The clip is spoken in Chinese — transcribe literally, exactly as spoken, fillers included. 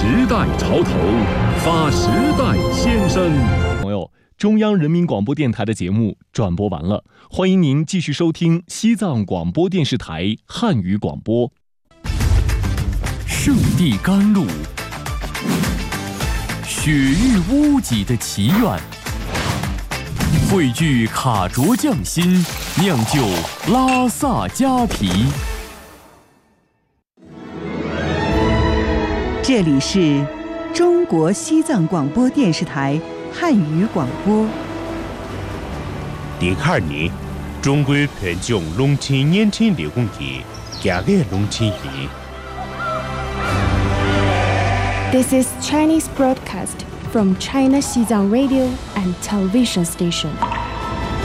时代潮头，发时代先声。 朋友，中央人民广播电台的节目转播完了，欢迎您继续收听西藏广播电视台汉语广播。 圣地甘露，雪域屋脊的祈愿，汇聚卡卓匠心，酿就拉萨佳啤。 这里是中国西藏广播电视台汉语广播。 第二年，中国培养农村年轻劳动力，加强农村业。 This is Chinese broadcast from China Xizang Radio and Television Station.